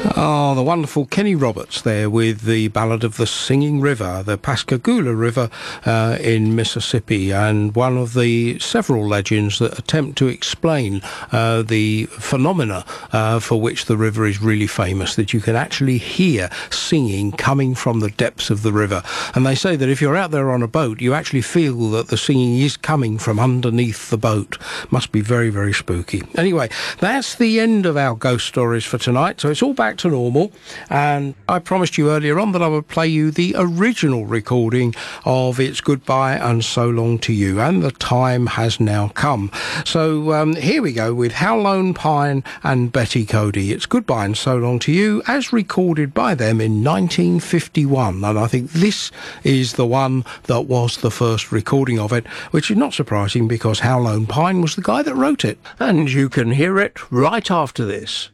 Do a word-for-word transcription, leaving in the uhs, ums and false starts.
Oh, the wonderful Kenny Roberts there with the Ballad of the Singing River, the Pascagoula River uh, in Mississippi, and one of the several legends that attempt to explain uh, the phenomena uh, for which the river is really famous, that you can actually hear singing coming from the depths of the river. And they say that if you're out there on a boat, you actually feel that the singing is coming from underneath the boat. Must be very, very spooky. Anyway, that's the end of our ghost stories for tonight, so it's all back to normal, and I promised you earlier on that I would play you the original recording of It's Goodbye and So Long to You, and the time has now come. So um, here we go with Hal Lone Pine and Betty Cody. It's Goodbye and So Long to You, as recorded by them in nineteen fifty-one, and I think this is the one that was the first recording of it, which is not surprising because Hal Lone Pine was the guy that wrote it, and you can hear it right after this.